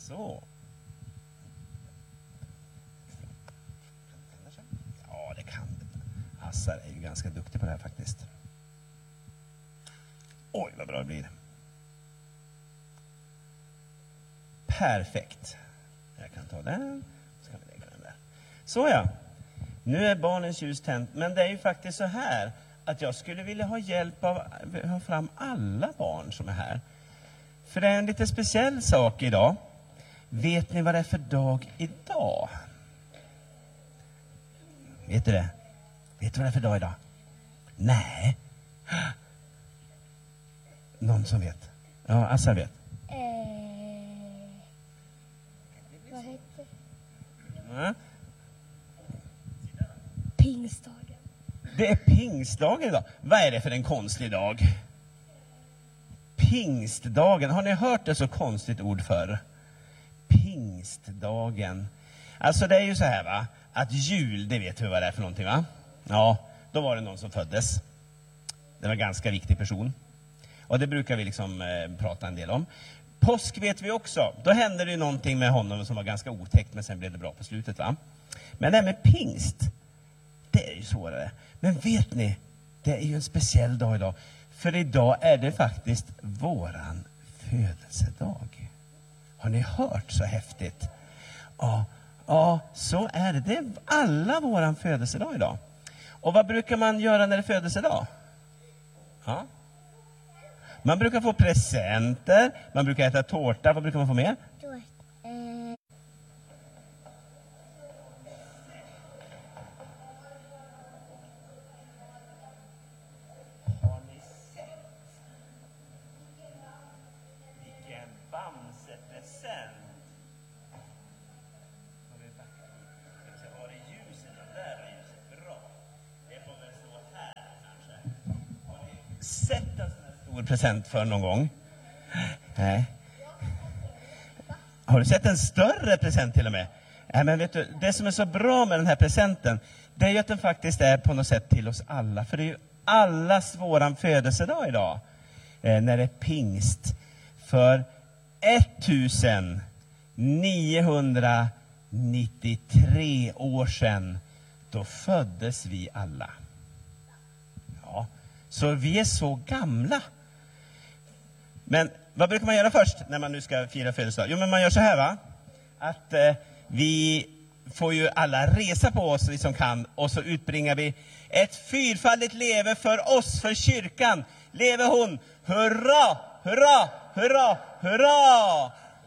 Så. Ja, det kan det. Assar är ju ganska duktig på det här faktiskt. Oj, vad bra det blir. Perfekt. Jag kan ta den. Så kan vi lägga den där. Så ja. Nu är barnens ljus tänt. Men det är ju faktiskt så här att jag skulle vilja ha hjälp av att ha fram alla barn som är här. För det är en lite speciell sak idag. Vet ni vad det är för dag idag? Vet du det? Vet du vad det är för dag idag? Nej. Någon som vet? Ja, Assar vet. Vad heter Ja. Pingstdagen? Det är pingstdagen idag. Vad är det för en konstig dag? Pingstdagen. Har ni hört det så konstigt ord förr? Pingstdagen. Alltså det är ju så här va. Att jul, det vet vi vad det är för någonting va? Ja, då var det någon som föddes. Det var en ganska viktig person. Och det brukar vi liksom prata en del om. Påsk vet vi också. Då hände det ju någonting med honom som var ganska otäckt. Men sen blev det bra på slutet va. Men det här med pingst. Det är ju svårare. Men vet ni, det är ju en speciell dag idag. För idag är det faktiskt våran födelsedag. Har ni hört så häftigt? Ja, så är det. Det är alla våran födelsedag idag. Och vad brukar man göra när det är födelsedag? Ja. Man brukar få presenter. Man brukar äta tårta. Vad brukar man få mer? Sett en sån här stor present för någon gång? Nej. Har du sett en större present till och med? Nej, men vet du, det som är så bra med den här presenten, det är ju att den faktiskt är på något sätt till oss alla. För det är ju allas våran födelsedag idag. När det är pingst. För 1993 år sedan, då föddes vi alla. Ja. Så vi är så gamla. Men vad brukar man göra först när man nu ska fira födelsedag? Jo, men man gör så här va. Att vi får ju alla resa på oss, vi som kan. Och så utbringar vi ett fyrfaldigt leve för oss, för kyrkan. Leve hon! Hurra, hurra, hurra, hurra!